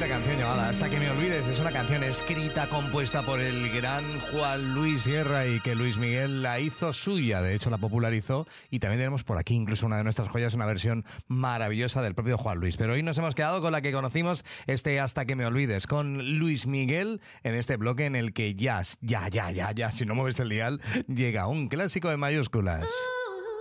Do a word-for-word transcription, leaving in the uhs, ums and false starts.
bonita canción llamada Hasta que me olvides. Es una canción escrita, compuesta por el gran Juan Luis Guerra y que Luis Miguel la hizo suya. De hecho, la popularizó y también tenemos por aquí incluso una de nuestras joyas, una versión maravillosa del propio Juan Luis. Pero hoy nos hemos quedado con la que conocimos, este Hasta que me olvides, con Luis Miguel en este bloque en el que ya, ya, ya, ya, ya, si no mueves el dial, llega un clásico en mayúsculas.